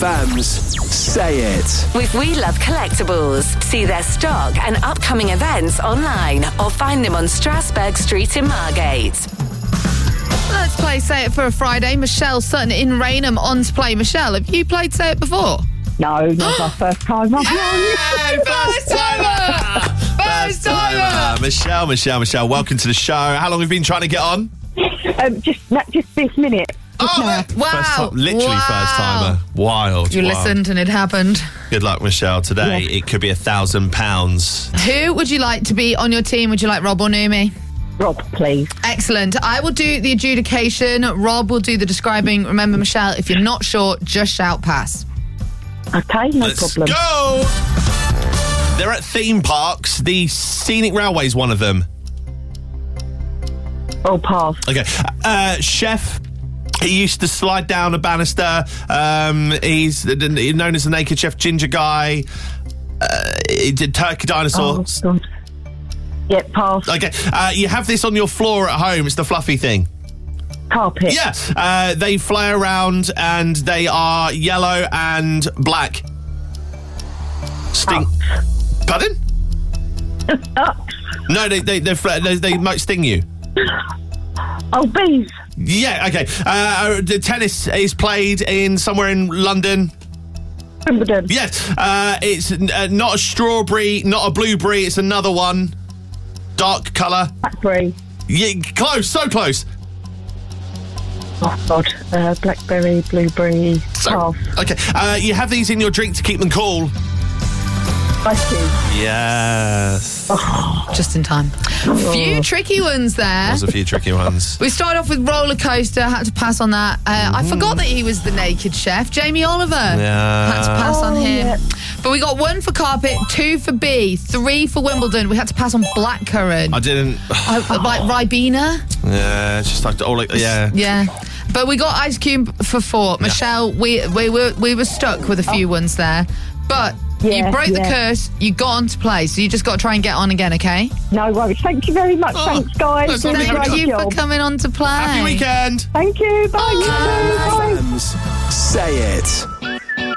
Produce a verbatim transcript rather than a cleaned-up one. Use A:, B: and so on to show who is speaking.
A: F M's Say It.
B: With We Love Collectibles. See their stock and upcoming events online or find them on Strasbourg Street in Margate.
C: Let's play Say It for a Friday. Michelle Sutton in Raynham on to play. Michelle, have you played Say It before?
D: No, not my first time. I've
C: Hey, first timer! First timer!
E: Michelle, Michelle, Michelle, welcome to the show. How long have you been trying to get on?
D: um, just not just this minute. Just
E: Oh,
D: now.
C: Wow.
E: First time, literally
C: Wow.
E: first timer. Wild.
C: You
E: wild.
C: listened and it happened.
E: Good luck, Michelle. Today,
D: Yeah.
E: it could be a thousand pounds.
C: Who would you like to be on your team? Would you like Rob or Numi?
D: Rob, please.
C: Excellent. I will do the adjudication. Rob will do the describing. Remember, Michelle, if you're not sure, just shout pass.
D: Okay, no
E: Let's
D: problem.
E: go! They're at theme parks. The Scenic Railway is one of them.
D: Oh, pass.
E: Okay. Uh, chef. He used to slide down a banister. Um, he's known as the Naked Chef Ginger Guy. Uh, he did Turkey Dinosaur.
D: Oh, God. Yeah, pass.
E: Okay. Uh, you have this on your floor at home. It's the fluffy thing.
D: Carpet.
E: Yeah. Uh, they fly around and they are yellow and black. Sting. Pardon? No, they they they, fly, they they might sting you.
D: Oh, bees.
E: Yeah, okay. Uh, the tennis is played in somewhere in London.
D: Wimbledon.
E: Yes, uh, it's uh, not a strawberry, not a blueberry. It's another one. Dark colour.
D: Blackberry.
E: Yeah, close, so close.
D: Oh, God. Uh, blackberry, blueberry.
E: So,
D: Pass.
E: okay, uh, you have these in your drink to keep them cool.
D: Ice cube.
E: Yes.
C: Just in time. Few tricky ones there.
E: There's a few tricky ones.
C: We started off with roller coaster. Had to pass on that. Uh, I forgot that he was the Naked Chef. Jamie Oliver.
E: Yeah.
C: Had to pass on
D: Oh,
C: him.
D: yeah.
C: But we got one for carpet, two for B, three for Wimbledon. We had to pass on blackcurrant.
E: I didn't.
C: Uh, like Ribena.
E: Yeah, it's just like all like yeah.
C: Yeah. But we got Ice Cube for four. Michelle, we we were we were stuck with a few ones there. But
D: Yeah,
C: you broke the
D: yeah.
C: curse, you got on to play, so you just got to try and get on again, okay?
D: No worries. Thank you very much.
E: Oh,
D: Thanks, guys.
E: that's
D: Doing a
E: lovely.
C: Thank
D: great
C: you
D: job.
C: for coming on to play.
E: Happy weekend.
D: Thank you. Bye. You too. Bye.
A: F M's Say It.